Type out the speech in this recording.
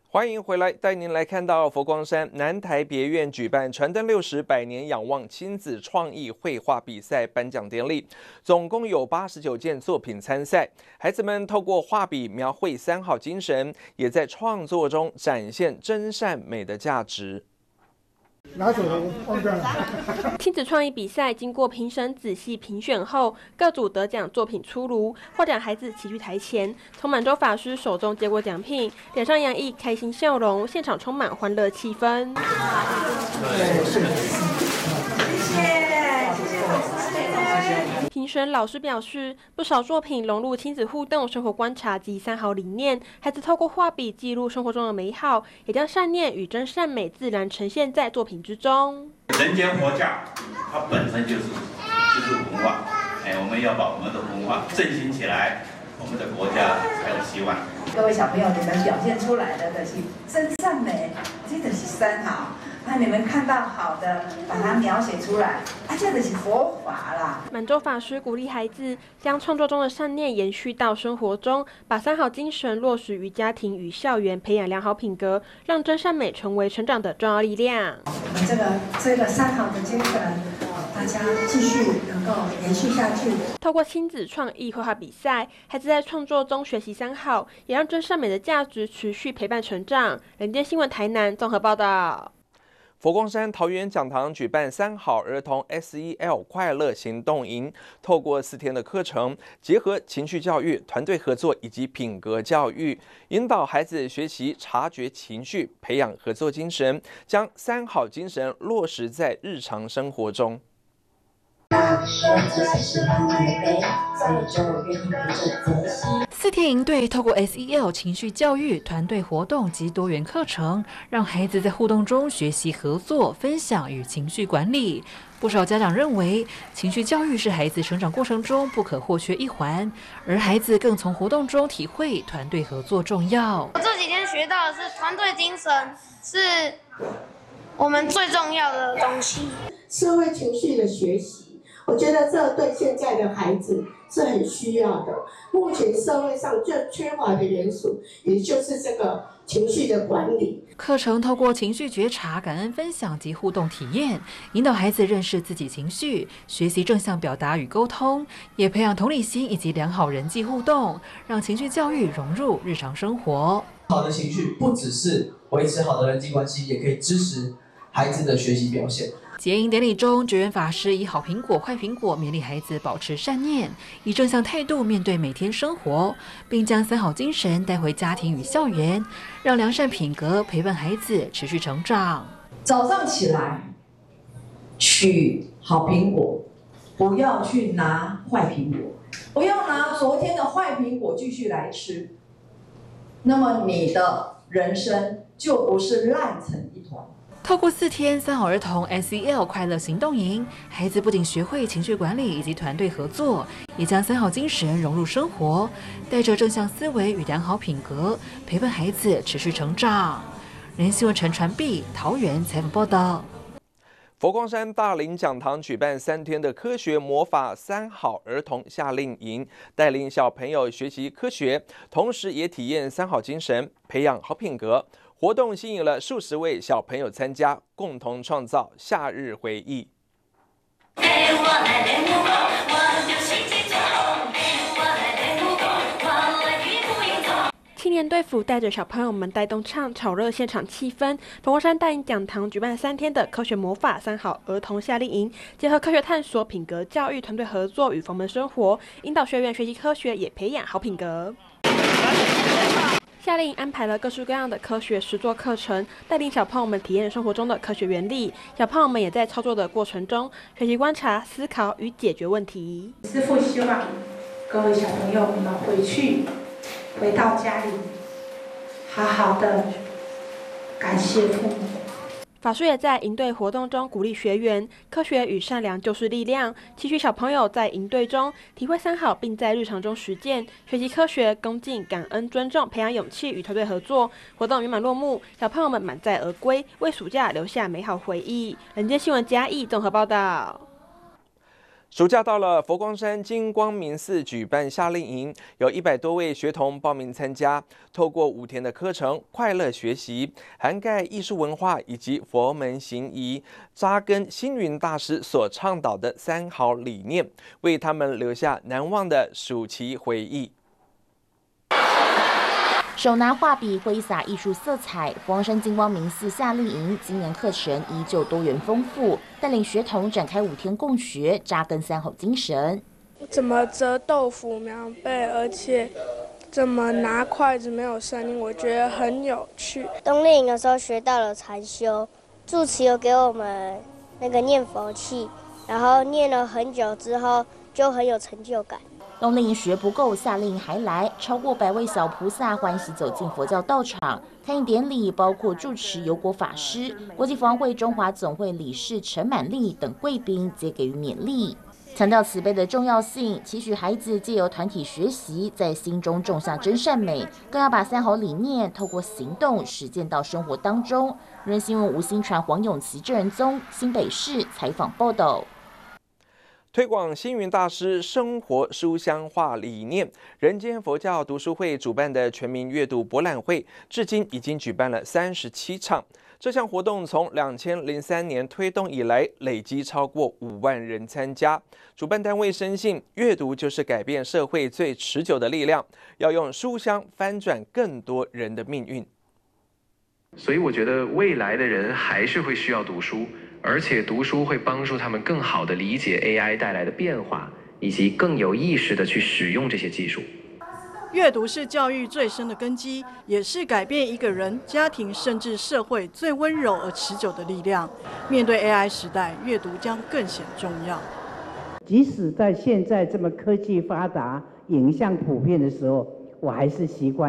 欢迎回来，带您来看到佛光山南台别院举办传灯60百年仰望亲子创意绘画比赛颁奖典礼，总共有89件作品参赛。孩子们透过画笔描绘三好精神，也在创作中展现真善美的价值。 拿走了， 亲子创意比赛经过评审仔细评选后，各组得奖作品出炉，获奖孩子齐聚台前，从满洲法师手中接过奖品，脸上洋溢开心笑容，现场充满欢乐气氛。评审老师表示，不少作品融入亲子互动、生活观察及三好理念，孩子透过画笔记录生活中的美好，也将善念与真善美自然呈现在作品之中。 人间佛教，它本身就是文化，我们要把我们的文化振兴起来，我们的国家才有希望。 各位小朋友，你们表现出来的是真善美，这就是三好。那你们看到好的，把它描写出来，这就是佛法啦。 满洲法师鼓励孩子将创作中的善念延续到生活中，把三好精神落实于家庭与校园，培养良好品格，让真善美成为成长的重要力量。 我们这个三好的精神，大家继续能够延续下去。 透过亲子创意绘画比赛，孩子在创作中学习三好，也让真善美的价值持续陪伴成长。人间新闻台南综合报道。 佛光山桃园讲堂举办三好儿童 SEL 快乐行动营，透过4天的课程，结合情绪教育、团队合作以及品格教育，引导孩子学习察觉情绪，培养合作精神，将三好精神落实在日常生活中。 4天营队透过 SEL 情绪教育、团队活动及多元课程，让孩子在互动中学习合作、分享与情绪管理。不少家长认为，情绪教育是孩子成长过程中不可或缺一环，而孩子更从活动中体会团队合作重要。 我这几天学到的是团队精神是我们最重要的东西。 社会情绪的学习，我觉得这对现在的孩子是很需要的。目前社会上最缺乏的元素，也就是这个情绪的管理。 课程透过情绪觉察、感恩分享及互动体验，引导孩子认识自己情绪，学习正向表达与沟通，也培养同理心以及良好人际互动，让情绪教育融入日常生活。 好的情绪不只是维持好的人际关系，也可以支持孩子的学习表现。 结营典礼中，觉源法师以好苹果、坏苹果勉励孩子保持善念，以正向态度面对每天生活，并将三好精神带回家庭与校园，让良善品格陪伴孩子持续成长。 早上起来取好苹果，不要去拿坏苹果，不要拿昨天的坏苹果继续来吃，那么你的人生就不是烂成一团。 透过4天三好儿童 SEL 快乐行动营，孩子不仅学会情绪管理以及团队合作，也将三好精神融入生活，带着正向思维与良好品格，陪伴孩子持续成长。人新闻陈传碧桃园采访报道。 佛光山大林讲堂举办3天的科学魔法三好儿童夏令营，带领小朋友学习科学，同时也体验三好精神，培养好品格。活动吸引了数十位小朋友参加，共同创造夏日回忆。 青年队服带着小朋友们带动唱，炒热现场气氛。佛光山大林讲堂举办3天的科学魔法三好儿童夏令营，结合科学探索、品格教育、团队合作与佛门生活，引导学员学习科学，也培养好品格。夏令营安排了各式各样的科学实作课程，带领小朋友们体验生活中的科学原理。小朋友们也在操作的过程中学习观察、思考与解决问题。 师父希望各位小朋友们回到家里，好好的感谢父母。 法师也在营队活动中鼓励学员，科学与善良就是力量，期许小朋友在营队中体会三好，并在日常中实践，学习科学、恭敬、感恩、尊重，培养勇气与团队合作。活动圆满落幕，小朋友们满载而归，为暑假留下美好回忆。人间新闻嘉义综合报道。 暑假到了，佛光山金光明寺举办夏令营，有100多位学童报名参加。透过5天的课程，快乐学习，涵盖艺术文化以及佛门行仪，扎根星云大师所倡导的3好理念，为他们留下难忘的暑期回忆。 手拿画笔挥洒艺术色彩，佛光山金光明寺夏令营今年课程依旧多元丰富，带领学童展开5天共学，扎根3好精神。 怎么折豆腐苗被，而且怎么拿筷子没有声音，我觉得很有趣。 冬令营的时候学到了禅修，住持有给我们那个念佛器，然后念了很久之后就很有成就感。 冬令营学不够，夏令营还来，超过100位小菩萨欢喜走进佛教道场。开营典礼包括住持有果法师、国际佛光会中华总会理事陈满丽等贵宾，皆给予勉励，强调慈悲的重要性，期许孩子借由团体学习，在心中种下真善美，更要把3好理念透过行动实践到生活当中。人新闻吴新传、黄永琪、郑仁宗新北市采访报道。 推广星云大师生活书香化理念，人间佛教读书会主办的全民阅读博览会，至今已经举办了37场。这项活动从2003年推动以来，累积超过5万人参加。主办单位深信，阅读就是改变社会最持久的力量，要用书香翻转更多人的命运。 所以我觉得未来的人还是会需要读书，而且读书会帮助他们更好地理解 AI 带来的变化，以及更有意识地去使用这些技术。 阅读是教育最深的根基，也是改变一个人、家庭甚至社会最温柔而持久的力量。面对 AI 时代，阅读将更显重要。 即使在现在这么科技发达、影像普遍的时候，我还是习惯